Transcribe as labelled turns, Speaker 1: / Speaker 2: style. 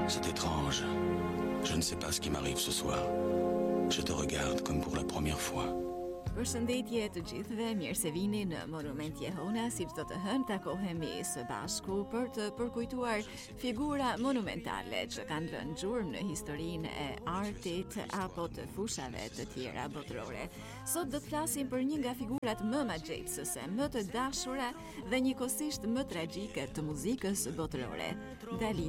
Speaker 1: C'est étrange. Je ne sais pas ce qui m'arrive ce soir. Je te regarde comme pour la première fois.
Speaker 2: Përshëndetje të gjithëve, mirë se vini në Monument Jehona, si çdo të hënë takohemi së bashku për të përkujtuar figura monumentale që kanë lënë gjurmë në historinë e artit apo të fushave të tjera botërore. Sot do të flasim për një nga figurat më magjepsëse, më të dashura dhe njëkohësisht më tragjike të muzikës botërore, Dali